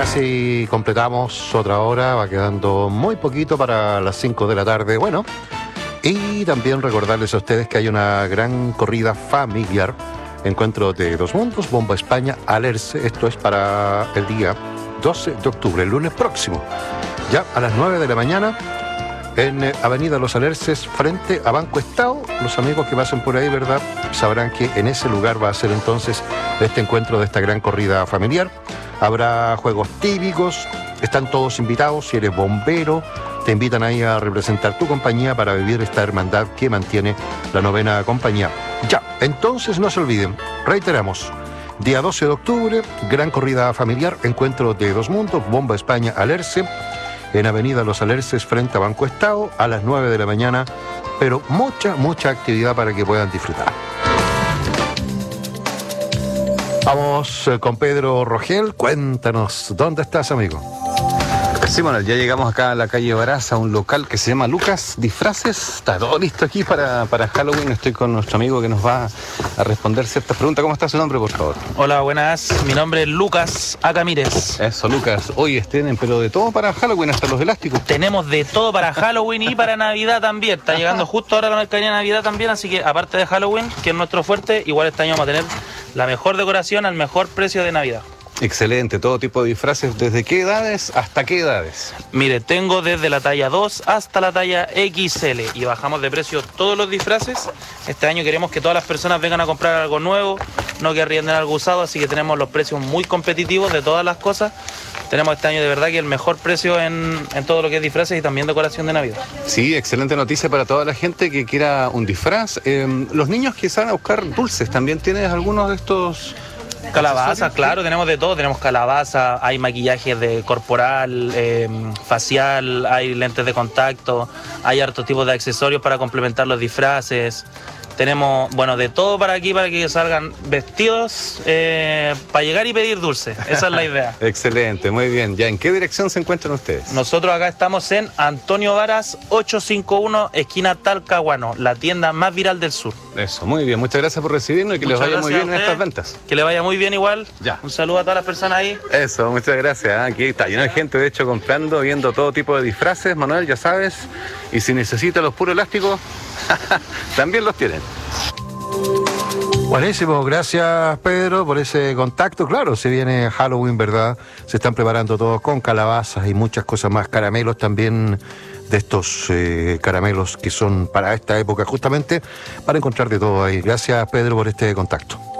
casi completamos otra hora, va quedando muy poquito para las 5 de la tarde. Bueno, y también recordarles a ustedes que hay una gran corrida familiar, encuentro de dos mundos, Bomba España, Alerce. Esto es para el día 12 de octubre, el lunes próximo, ya a las 9 de la mañana, en Avenida Los Alerces, frente a Banco Estado. Los amigos que pasen por ahí, ¿verdad?, sabrán que en ese lugar va a ser entonces este encuentro de esta gran corrida familiar. Habrá juegos típicos, están todos invitados. Si eres bombero, te invitan ahí a representar tu compañía para vivir esta hermandad que mantiene la 9ª compañía. Ya, entonces no se olviden, reiteramos, día 12 de octubre, gran corrida familiar, encuentro de dos mundos, Bomba España, Alerce, en Avenida Los Alerces, frente a Banco Estado, a las 9 de la mañana, pero mucha actividad para que puedan disfrutar. Vamos con Pedro Rogel, cuéntanos, ¿dónde estás, amigo? Sí, bueno, ya llegamos acá a la calle Barás, a un local que se llama Lucas Disfraces. Está todo listo aquí para Halloween. Estoy con nuestro amigo que nos va a responder ciertas preguntas. ¿Cómo está su nombre, por favor? Hola, buenas. Mi nombre es Lucas Acamírez. Eso, Lucas. Oye, tienen pero de todo para Halloween, hasta los elásticos. Tenemos de todo para Halloween y para Navidad también. Está llegando justo ahora la mercadería de Navidad también, así que aparte de Halloween, que es nuestro fuerte, igual este año vamos a tener la mejor decoración al mejor precio de Navidad. Excelente, todo tipo de disfraces. ¿Desde qué edades hasta qué edades? Mire, tengo desde la talla 2 hasta la talla XL y bajamos de precio todos los disfraces. Este año queremos que todas las personas vengan a comprar algo nuevo, no que arrienden algo usado, así que tenemos los precios muy competitivos de todas las cosas. Tenemos este año de verdad que el mejor precio en todo lo que es disfraces y también decoración de Navidad. Sí, excelente noticia para toda la gente que quiera un disfraz. Los niños que salen a buscar dulces, ¿también tienes algunos de estos? Calabaza, claro, tenemos de todo, tenemos calabaza, hay maquillaje de corporal, facial, hay lentes de contacto, hay hartos tipos de accesorios para complementar los disfraces. Tenemos, bueno, de todo para aquí, para que salgan vestidos, para llegar y pedir dulce. Esa es la idea. Excelente, muy bien. ¿Ya en qué dirección se encuentran ustedes? Nosotros acá estamos en Antonio Varas 851, esquina Talcahuano, la tienda más viral del sur. Eso, muy bien. Muchas gracias por recibirnos y que les vaya muy bien en estas ventas. Que les vaya muy bien igual. Ya. Un saludo a todas las personas ahí. Eso, muchas gracias. Aquí está lleno de gente, de hecho, comprando, viendo todo tipo de disfraces. Manuel, ya sabes. Y si necesita los puros elásticos, también los tienen. Buenísimo, gracias Pedro por ese contacto. Claro, se viene Halloween, ¿verdad? Se están preparando todos con calabazas y muchas cosas más, caramelos también, de estos caramelos que son para esta época justamente, para encontrar de todo ahí. Gracias Pedro por este contacto.